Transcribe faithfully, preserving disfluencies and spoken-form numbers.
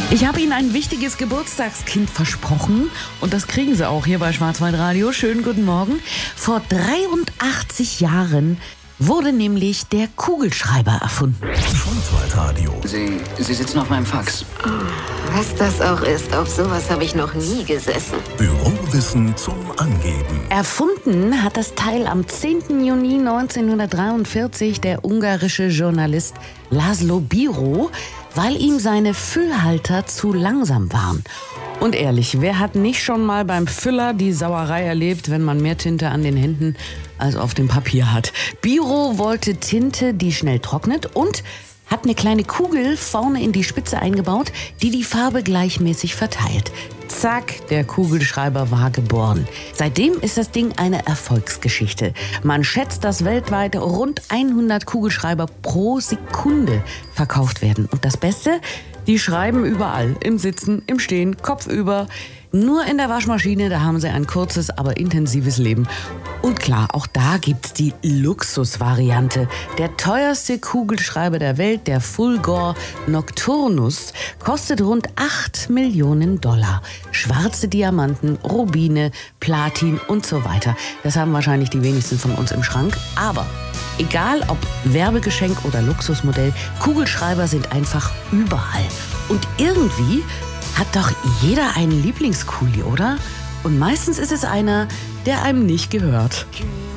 Ich habe Ihnen ein wichtiges Geburtstagskind versprochen und das kriegen Sie auch hier bei Schwarzwaldradio. Schönen guten Morgen. Vor dreiundachtzig Jahren wurde nämlich der Kugelschreiber erfunden. Schwarzwaldradio. Sie, Sie sitzen auf meinem Fax. Was das auch ist, auf sowas habe ich noch nie gesessen. Bürowissen zum Angeben. Erfunden hat das Teil am zehnten Juni neunzehnhundertdreiundvierzig der ungarische Journalist László Bíró, weil ihm seine Füllhalter zu langsam waren. Und ehrlich, wer hat nicht schon mal beim Füller die Sauerei erlebt, wenn man mehr Tinte an den Händen als auf dem Papier hat? Bíró wollte Tinte, die schnell trocknet, und hat eine kleine Kugel vorne in die Spitze eingebaut, die die Farbe gleichmäßig verteilt. Zack, der Kugelschreiber war geboren. Seitdem ist das Ding eine Erfolgsgeschichte. Man schätzt, dass weltweit rund hundert Kugelschreiber pro Sekunde verkauft werden. Und das Beste? Die schreiben überall. Im Sitzen, im Stehen, kopfüber. Nur in der Waschmaschine, da haben sie ein kurzes, aber intensives Leben. Und klar, auch da gibt's die Luxusvariante. Der teuerste Kugelschreiber der Welt, der Fulgor Nocturnus, kostet rund acht Millionen Dollar. Schwarze Diamanten, Rubine, Platin und so weiter. Das haben wahrscheinlich die wenigsten von uns im Schrank. Aber egal ob Werbegeschenk oder Luxusmodell, Kugelschreiber sind einfach überall. Und irgendwie hat doch jeder einen Lieblingskuli, oder? Und meistens ist es einer, der einem nicht gehört.